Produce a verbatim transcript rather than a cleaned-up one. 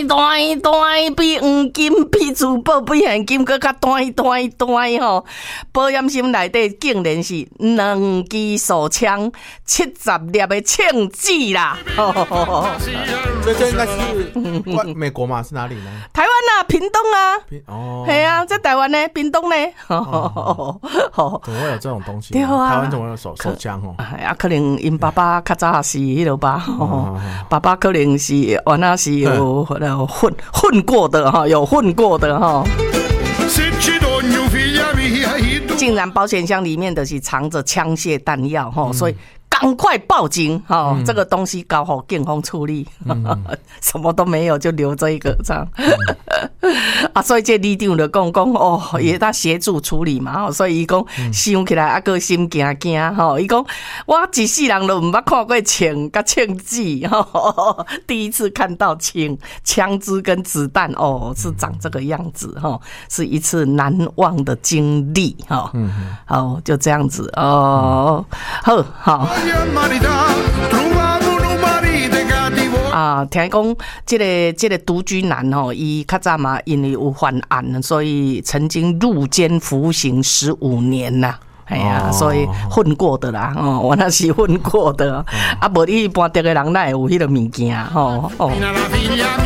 弹弹，比黄金、比珠宝、比现金，搁较弹弹弹吼！保险箱内底竟然是两支手枪、七十粒的枪支啦！ 所以这应该是美国嘛？是哪里呢？ 台湾啊，屏东啊。 哦， 系啊，在台湾呢，屏东呢。 哦，怎么会有这种东西？ 对啊， 台湾怎么会有手手枪哦？ 哎呀，可能因爸爸较早是迄落吧，爸爸可能是原来是有混混过的哈，有混过的哈。竟然保险箱里面的是藏着枪械弹药哈，所以赶快报警哈、嗯！这个东西交给警方处理，嗯、什么都没有就留这一个这样。嗯、啊，所以这里长就讲讲哦，也他协助处理嘛，所以伊讲想起来啊个心惊惊吼，伊讲我一世人都唔捌看过枪甲枪支吼，第一次看到枪枪支跟子弹哦是长这个样子哈，是一次难忘的经历哈。嗯，好，就这样子哦，好好。啊，听讲这个这个独居男吼，伊较早嘛，因为有犯案，所以曾经入监服刑十五年呐。哎呀，所以混过的啦，哦，我那是混过的，啊，无你一般这个人哪会有迄个物件，吼哦。